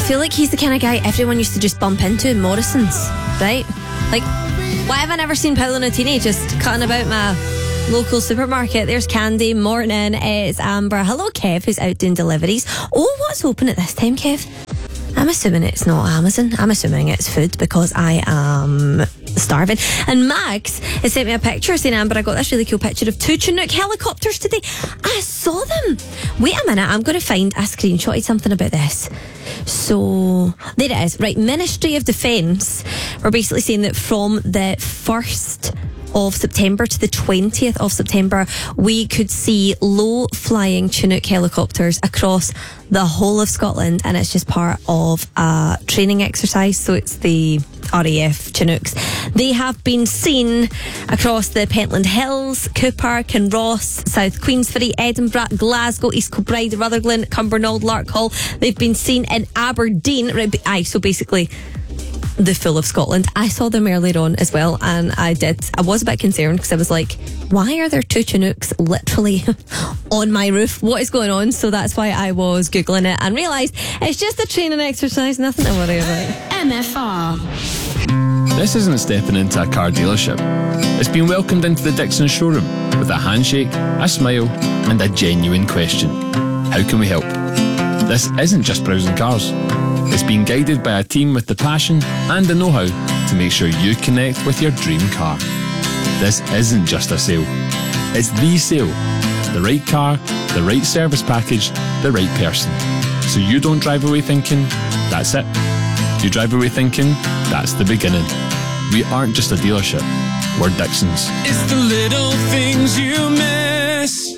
feel like he's the kind of guy everyone used to just bump into in Morrison's, right? Like, why have I never seen Paolo Nutini just cutting about my local supermarket? There's Candy. Morning, it's Amber. Hello, Kev, who's out doing deliveries. Oh, what's open at this time, Kev? I'm assuming it's not Amazon. I'm assuming it's food because I am starving. And Max has sent me a picture saying, Amber, I got this really cool picture of 2 Chinook helicopters today. I saw them. Wait a minute, I'm going to find a screenshot of something about this. So, there it is. Right, Ministry of Defence were basically saying that from the 1st of September to the 20th of September, we could see low-flying Chinook helicopters across the whole of Scotland, and it's just part of a training exercise. So it's the RAF Chinooks. They have been seen across the Pentland Hills, Cooper, Kinross, South Queensferry, Edinburgh, Glasgow, East Kilbride, Rutherglen, Cumbernauld, Larkhall. They've been seen in Aberdeen. Right, so basically the full of Scotland. I saw them earlier on as well, and I was a bit concerned because I was like, why are there 2 Chinooks literally on my roof? What is going on? So that's why I was Googling it and realised it's just a training exercise, nothing to worry about. MFR. This isn't stepping into a car dealership. It's been welcomed into the Dixon showroom with a handshake, a smile and a genuine question. How can we help? This isn't just browsing cars. It's being guided by a team with the passion and the know-how to make sure you connect with your dream car. This isn't just a sale. It's the sale. The right car, the right service package, the right person. So you don't drive away thinking, that's it. You drive away thinking, that's the beginning. We aren't just a dealership. We're Dixons. It's the little things you miss.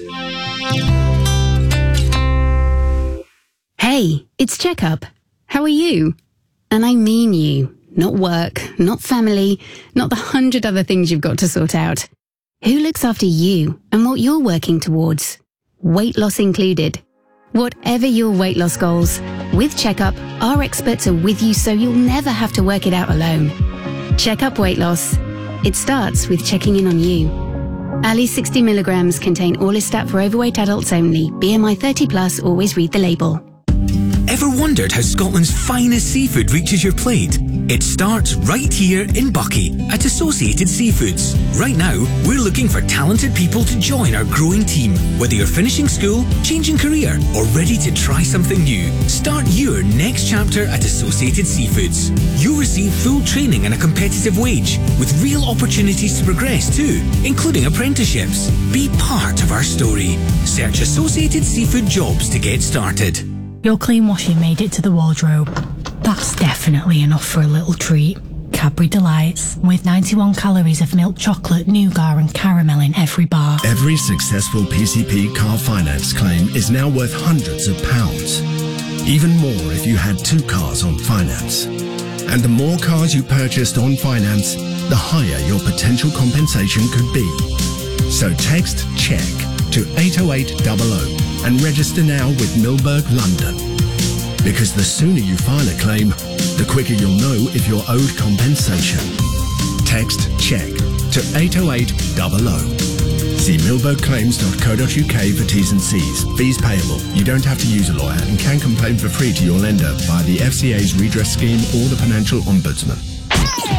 Hey, it's Checkup. How are you? And I mean you. Not work, not family, not the 100 other things you've got to sort out. Who looks after you and what you're working towards? Weight loss included. Whatever your weight loss goals, with Checkup, our experts are with you so you'll never have to work it out alone. Checkup Weight Loss. It starts with checking in on you. Ali 60 milligrams contain Orlistat for overweight adults only. BMI 30 plus, always read the label. Ever wondered how Scotland's finest seafood reaches your plate? It starts right here in Buckie at Associated Seafoods. Right now, we're looking for talented people to join our growing team. Whether you're finishing school, changing career, or ready to try something new, start your next chapter at Associated Seafoods. You'll receive full training and a competitive wage, with real opportunities to progress too, including apprenticeships. Be part of our story. Search Associated Seafood Jobs to get started. Your clean washing made it to the wardrobe. That's definitely enough for a little treat. Cadbury Delights, with 91 calories of milk chocolate, nougat and caramel in every bar. Every successful PCP car finance claim is now worth hundreds of pounds. Even more if you had 2 cars on finance. And the more cars you purchased on finance, the higher your potential compensation could be. So text CHECK to 80800 and register now with Milberg London. Because the sooner you file a claim, the quicker you'll know if you're owed compensation. Text CHECK to 80800. See milbergclaims.co.uk for T's and C's. Fees payable. You don't have to use a lawyer and can complain for free to your lender via the FCA's redress scheme or the Financial Ombudsman.